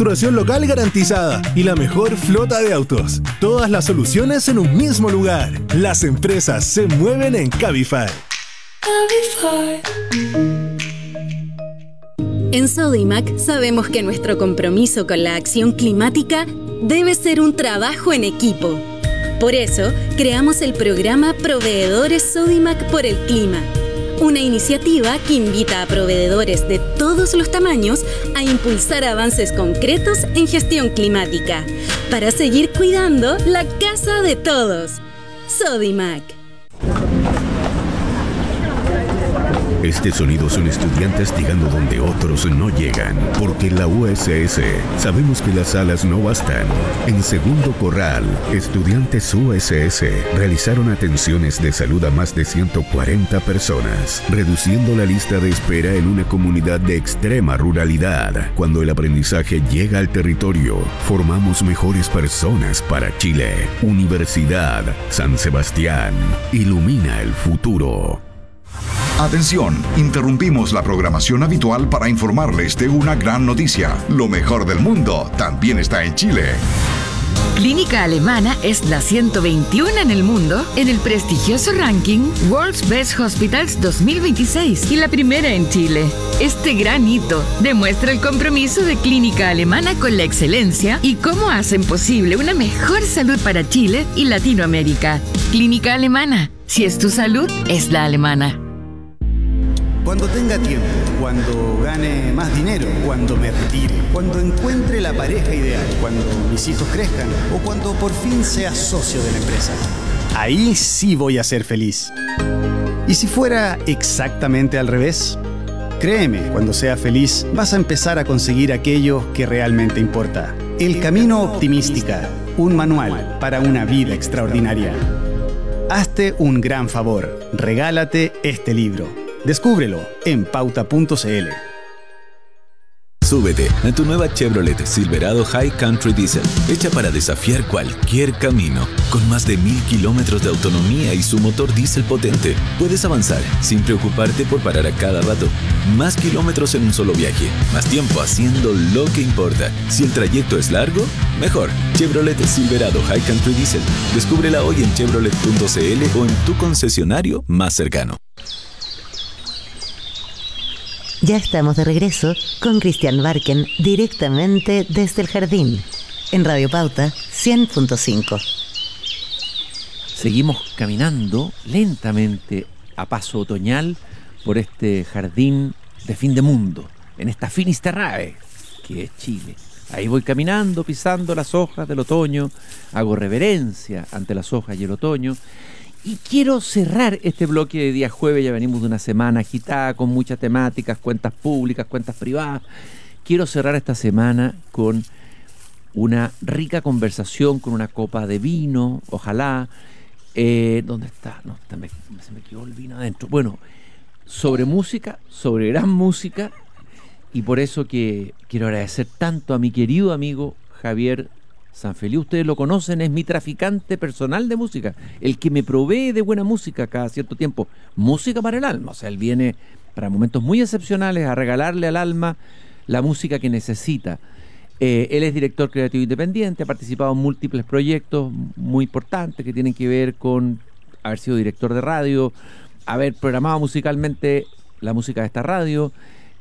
facturación local garantizada y la mejor flota de autos. Todas las soluciones en un mismo lugar. Las empresas se mueven en Cabify. En Sodimac sabemos que nuestro compromiso con la acción climática debe ser un trabajo en equipo. Por eso, creamos el programa Proveedores Sodimac por el Clima, una iniciativa que invita a proveedores de todos los tamaños a impulsar avances concretos en gestión climática, para seguir cuidando la casa de todos. Sodimac. Este sonido son estudiantes llegando donde otros no llegan, porque en la USS sabemos que las alas no bastan. En Segundo Corral, estudiantes USS realizaron atenciones de salud a más de 140 personas, reduciendo la lista de espera en una comunidad de extrema ruralidad. Cuando el aprendizaje llega al territorio, formamos mejores personas para Chile. Universidad San Sebastián, ilumina el futuro. Atención, interrumpimos la programación habitual para informarles de una gran noticia. Lo mejor del mundo también está en Chile. Clínica Alemana es la 121 en el mundo en el prestigioso ranking World's Best Hospitals 2026 y la primera en Chile. Este gran hito demuestra el compromiso de Clínica Alemana con la excelencia y cómo hacen posible una mejor salud para Chile y Latinoamérica. Clínica Alemana, si es tu salud, es la alemana. Cuando tenga tiempo, cuando gane más dinero, cuando me retire, cuando encuentre la pareja ideal, cuando mis hijos crezcan o cuando por fin sea socio de la empresa. Ahí sí voy a ser feliz. ¿Y si fuera exactamente al revés? Créeme, cuando seas feliz vas a empezar a conseguir aquello que realmente importa. El Camino Optimística, un manual para una vida extraordinaria. Hazte un gran favor, regálate este libro. Descúbrelo en pauta.cl. Súbete a tu nueva Chevrolet Silverado High Country Diesel, hecha para desafiar cualquier camino. Con más de 1000 kilómetros de autonomía y su motor diésel potente, puedes avanzar sin preocuparte por parar a cada rato. Más kilómetros en un solo viaje, más tiempo haciendo lo que importa. Si el trayecto es largo, mejor. Chevrolet Silverado High Country Diesel. Descúbrela hoy en chevrolet.cl o en tu concesionario más cercano. Ya estamos de regreso con Cristian Barken directamente desde el jardín en Radio Pauta 100.5. Seguimos caminando lentamente a paso otoñal por este jardín de fin de mundo, en esta Finisterrae, que es Chile. Ahí voy caminando, pisando las hojas del otoño, hago reverencia ante las hojas y el otoño. Y quiero cerrar este bloque de día jueves. Ya venimos de una semana agitada con muchas temáticas, cuentas públicas, cuentas privadas. Quiero cerrar esta semana con una rica conversación, con una copa de vino, ojalá. ¿Dónde está? No, se me quedó el vino adentro. Bueno, sobre música, sobre gran música. Y por eso que quiero agradecer tanto a mi querido amigo Javier Sanfeliu. Ustedes lo conocen, es mi traficante personal de música, el que me provee de buena música cada cierto tiempo, música para el alma. O sea, él viene para momentos muy excepcionales a regalarle al alma la música que necesita. Él es director creativo independiente, ha participado en múltiples proyectos muy importantes que tienen que ver con haber sido director de radio, haber programado musicalmente la música de esta radio,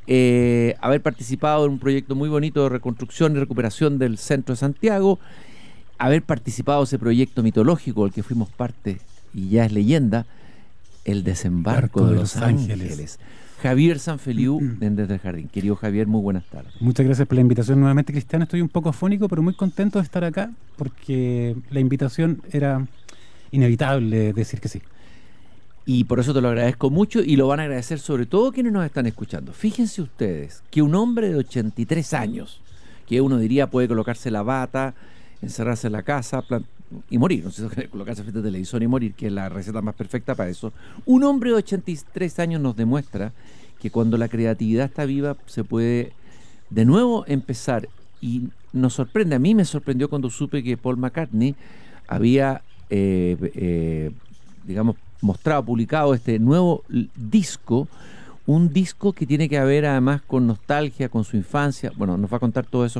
haber participado en un proyecto muy bonito de reconstrucción y recuperación del centro de Santiago, haber participado en ese proyecto mitológico del que fuimos parte y ya es leyenda, el desembarco de Los Ángeles. Javier Sanfeliu, desde el jardín. Querido Javier, muy buenas tardes. Muchas gracias por la invitación nuevamente, Cristiano. Estoy un poco afónico, pero muy contento de estar acá porque la invitación era inevitable decir que sí. Y por eso te lo agradezco mucho y lo van a agradecer sobre todo quienes nos están escuchando. Fíjense ustedes que un hombre de 83 años, que uno diría puede colocarse la bata, encerrarse en la casa y morir, no sé, colocarse frente al televisor y morir, que es la receta más perfecta para eso. Un hombre de 83 años nos demuestra que cuando la creatividad está viva se puede de nuevo empezar. Y nos sorprende, a mí me sorprendió cuando supe que Paul McCartney había mostrado, publicado este nuevo disco, un disco que tiene que ver además con nostalgia, con su infancia. Bueno, nos va a contar todo eso